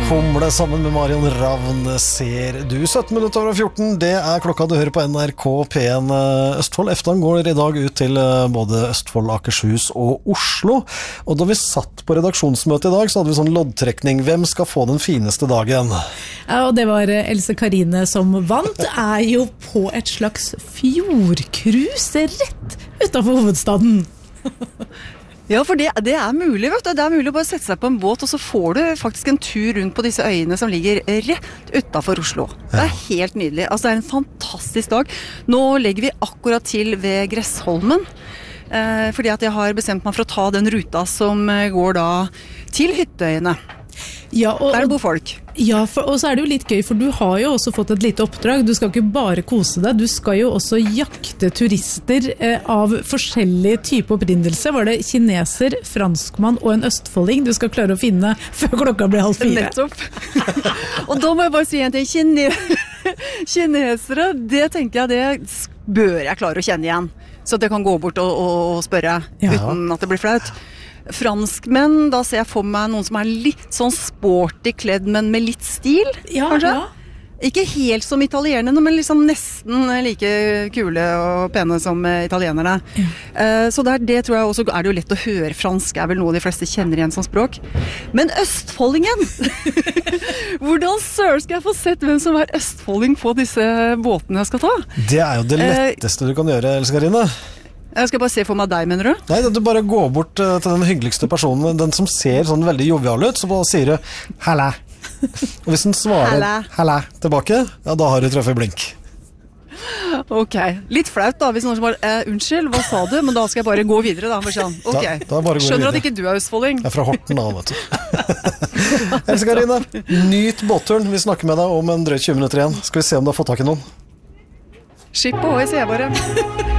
Humle sammen med Marion Ravn ser du 17 minutter over 14. Det klokka du hører på NRK P1 Østfold. Eftan går i dag ut til både Østfold, Akershus og Oslo. Og da vi satt på redaksjonsmøte i dag, så hadde vi sånn loddtrekning. Hvem skal få den fineste dagen? Ja, og det var Else Karine som vant. Er jo på et slags fjordcruise rett utenfor hovedstaden. Ja, for det mulig, vet du. Det mulig å bare sette seg på en båt, og så får du faktisk en tur rundt på disse øyene som ligger rett utenfor Oslo. Det helt nydelig. Altså, det en fantastisk dag. Nå legger vi akkurat til ved Gressholmen, fordi at jeg har bestemt meg for å ta den ruta som går da til Hytteøyene. Ja, der bor folk. Ja, og så det jo litt gøy, for du har jo også fått et lite oppdrag. Du skal ikke bare kose deg, du skal jo også jakte turister av forskjellige typer opprinnelse. Var det kineser, franskmann og en østfolding du skal klare å finne før klokka blir 3:30? Nettopp. Og da må jeg bare si en ting. Kinesere, det tenker jeg, det bør jeg klare å kjenne igjen. Så at jeg kan gå bort og spørre uten at det blir flaut. Franskmenn, da ser jeg for meg noen som litt sånn sporty kledd, men med litt stil, kanskje? Ja. Ikke helt som italienerne, men liksom nesten like kule og pene som italienerne. Ja. Så det tror jeg også det jo lett å høre. Fransk vel noe de fleste kjenner igjen som språk. Men østfoldingen! Hvordan søren skal jeg få sett hvem som østfolding på disse båtene jeg skal ta? Det jo det letteste du kan gjøre, Else Karine. Jeg skal bare se for meg deg, mener du? Nei, du bare går bort til den hyggeligste personen, den som ser sånn veldig jovial ut, så bare sier du «Halla». Og hvis den svarer «Halla» tilbake, ja, da har du treffet blink. Ok, litt flaut da, hvis noen som bare «Unnskyld, hva sa du?» Men da skal jeg bare gå videre da, for sånn. Ok, skjønner at ikke du østfolding. Jeg fra Horten da, vet du. Else Karine, nyt båtturen. Vi snakker med deg om en drøyt 20 minutter igjen. Skal vi se om du har fått tak i noen? Skip på, jeg ser bare.